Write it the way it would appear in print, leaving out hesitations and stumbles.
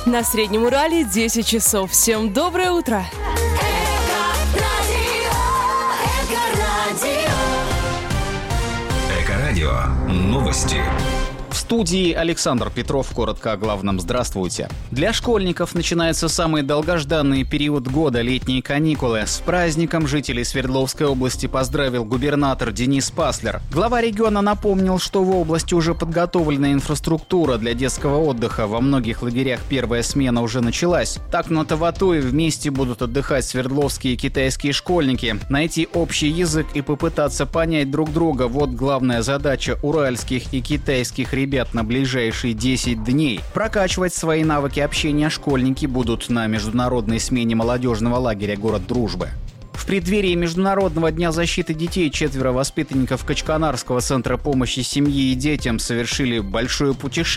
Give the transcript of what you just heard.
На Среднем Урале 10 часов. Всем доброе утро! Эко-радио. Новости. В студии Александр Петров. Коротко о главном. Здравствуйте. Для школьников начинается самый долгожданный период года — летние каникулы. С праздником жителей Свердловской области поздравил губернатор Денис Паслер. Глава региона напомнил, что в области уже подготовлена инфраструктура для детского отдыха. Во многих лагерях первая смена уже началась. Так на Таватуе вместе будут отдыхать свердловские и китайские школьники. Найти общий язык и попытаться понять друг друга — вот главная задача уральских и китайских ребят на ближайшие 10 дней. Прокачивать свои навыки общения школьники будут на международной смене молодежного лагеря «Город Дружбы». В преддверии Международного дня защиты детей 4 воспитанников Качканарского центра помощи семье и детям совершили большое путешествие.